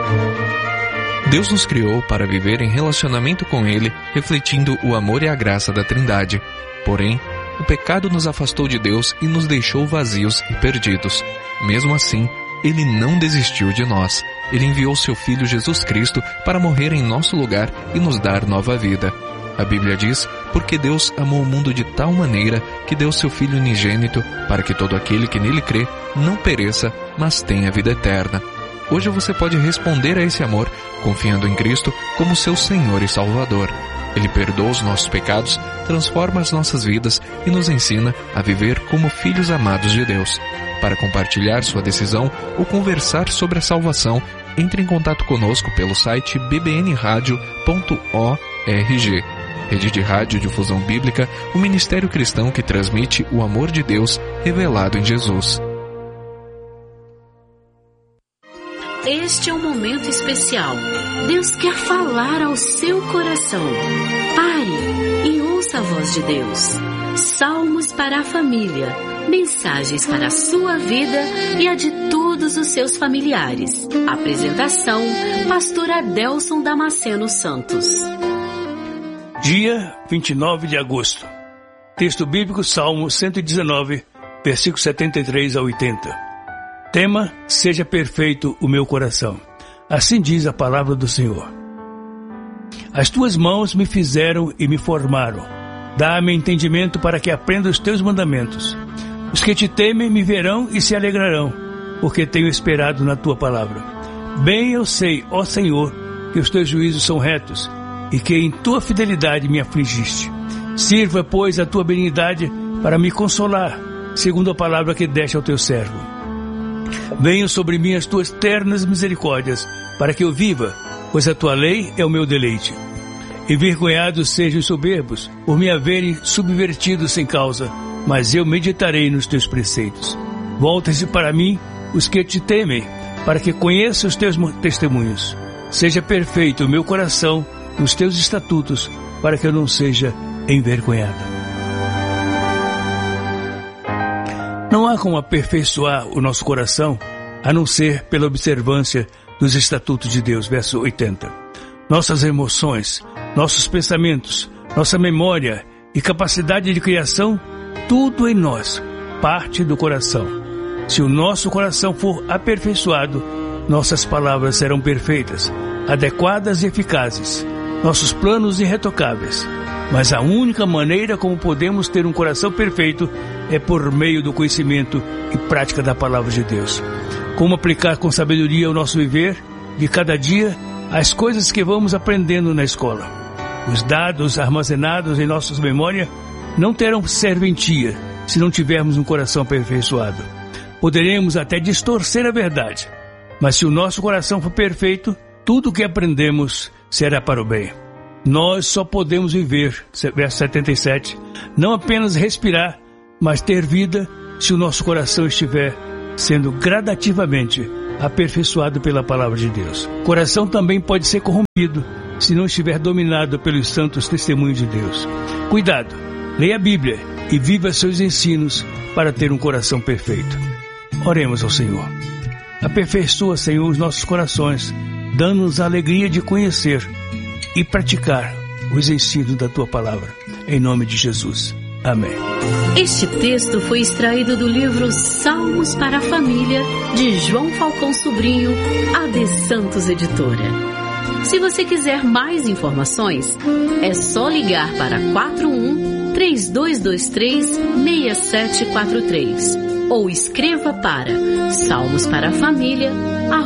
Deus nos criou para viver em relacionamento com Ele, refletindo o amor e a graça da Trindade. Porém, o pecado nos afastou de Deus e nos deixou vazios e perdidos. Mesmo assim, Ele não desistiu de nós. Ele enviou seu Filho Jesus Cristo para morrer em nosso lugar e nos dar nova vida. A Bíblia diz, porque Deus amou o mundo de tal maneira que deu seu Filho unigênito para que todo aquele que nele crê não pereça, mas tenha vida eterna. Hoje você pode responder a esse amor confiando em Cristo como seu Senhor e Salvador. Ele perdoa os nossos pecados, transforma as nossas vidas e nos ensina a viver como filhos amados de Deus. Para compartilhar sua decisão ou conversar sobre a salvação, entre em contato conosco pelo site bbnradio.org. Rede de Rádio Difusão Bíblica, o ministério cristão que transmite o amor de Deus revelado em Jesus. Este é um momento especial. Deus quer falar ao seu coração. Pare e ouça a voz de Deus. Salmos para a família. Mensagens para a sua vida e a de todos os seus familiares. Apresentação, Pastor Adelson Damasceno Santos. Dia 29 de agosto. Texto bíblico, Salmo 119, versículos 73 a 80. Tema, seja perfeito o meu coração. Assim diz a palavra do Senhor. As tuas mãos me fizeram e me formaram. Dá-me entendimento para que aprenda os teus mandamentos. Os que te temem me verão e se alegrarão, porque tenho esperado na tua palavra. Bem eu sei, ó Senhor, que os teus juízos são retos e que em tua fidelidade me afligiste. Sirva, pois, a tua benignidade para me consolar, segundo a palavra que deste ao teu servo. Venham sobre mim as tuas ternas misericórdias, para que eu viva, pois a tua lei é o meu deleite. Envergonhados sejam os soberbos, por me haverem subvertido sem causa, mas eu meditarei nos teus preceitos. Voltem-se para mim os que te temem, para que conheça os teus testemunhos. Seja perfeito o meu coração nos teus estatutos, para que eu não seja envergonhado. Não há como aperfeiçoar o nosso coração, a não ser pela observância dos estatutos de Deus. Verso 80. Nossas emoções, nossos pensamentos, nossa memória e capacidade de criação, tudo em nós parte do coração. Se o nosso coração for aperfeiçoado, nossas palavras serão perfeitas, adequadas e eficazes, nossos planos irretocáveis. Mas a única maneira como podemos ter um coração perfeito é por meio do conhecimento e prática da palavra de Deus. Como aplicar com sabedoria o nosso viver de cada dia as coisas que vamos aprendendo na escola. Os dados armazenados em nossas memórias não terão serventia se não tivermos um coração aperfeiçoado. Poderemos até distorcer a verdade, mas se o nosso coração for perfeito, tudo o que aprendemos será para o bem. Nós só podemos viver, verso 77, não apenas respirar, mas ter vida se o nosso coração estiver sendo gradativamente aperfeiçoado pela palavra de Deus. O coração também pode ser corrompido se não estiver dominado pelos santos testemunhos de Deus. Cuidado, leia a Bíblia e viva seus ensinos para ter um coração perfeito. Oremos ao Senhor. Aperfeiçoa, Senhor, os nossos corações, dando-nos a alegria de conhecer e praticar os ensinos da Tua Palavra. Em nome de Jesus. Amém. Este texto foi extraído do livro Salmos para a Família, de João Falcão Sobrinho, AD Santos Editora. Se você quiser mais informações, é só ligar para 41-3223-6743 ou escreva para salmosparafamilia@